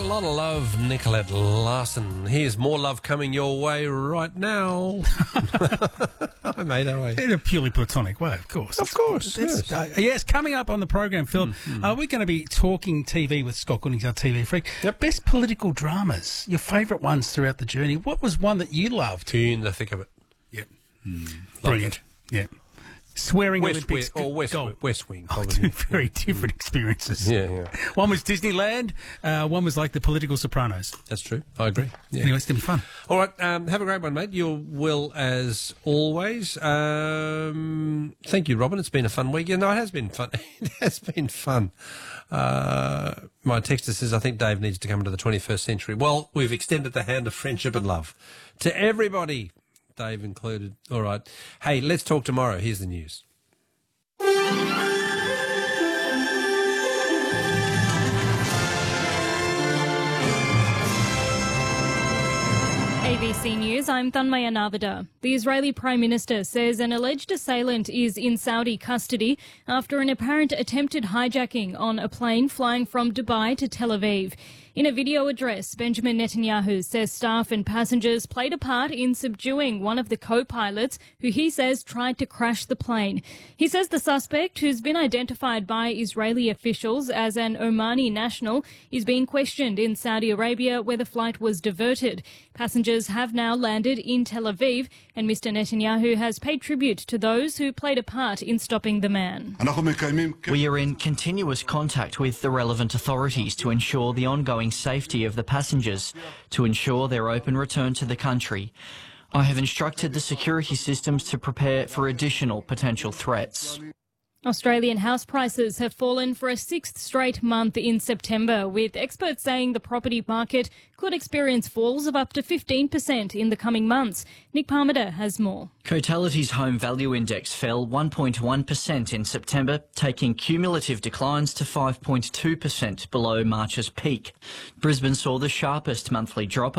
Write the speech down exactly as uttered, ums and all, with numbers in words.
lot of love, Nicolette Larson. Here's more love coming your way right now. I made our way. In a purely platonic way, of course. Of course, It's, yes. uh, yes, coming up on the program, Phil, Mm-hmm. uh, we're going to be talking T V with Scott Goodings, our T V freak. Yep. Best political dramas, your favourite ones throughout the journey. What was one that you loved? In the thick of it. Yep. Mm, Brilliant. Yeah. Swearing West, Olympics. West, or West, gold. West Wing, Oh, probably. two very different experiences. Yeah, yeah. One was Disneyland, uh, one was like the political Sopranos. That's true. I agree. Yeah. Anyway, it's going to be fun. All right, um, have a great one, mate. You will, as always. Um, thank you, Robin. It's been a fun week. Yeah, no, it has been fun. It has been fun. Uh, my texter says, I think Dave needs to come into the twenty-first century. Well, we've extended the hand of friendship and love to everybody, Dave included. All right. Hey, let's talk tomorrow. Here's the news. A B C News, I'm Thanmaya Navada. The Israeli Prime Minister says an alleged assailant is in Saudi custody after an apparent attempted hijacking on a plane flying from Dubai to Tel Aviv. In a video address, Benjamin Netanyahu says staff and passengers played a part in subduing one of the co-pilots who he says tried to crash the plane. He says the suspect, who's been identified by Israeli officials as an Omani national, is being questioned in Saudi Arabia where the flight was diverted. Passengers have now landed in Tel Aviv and Mister Netanyahu has paid tribute to those who played a part in stopping the man. We are in continuous contact with the relevant authorities to ensure the ongoing safety of the passengers, to ensure their open return to the country. I have instructed the security systems to prepare for additional potential threats. Australian house prices have fallen for a sixth straight month in September, with experts saying the property market could experience falls of up to fifteen percent in the coming months. Nick Parmiter has more. Cotality's home value index fell one point one percent in September, taking cumulative declines to five point two percent below March's peak. Brisbane saw the sharpest monthly drop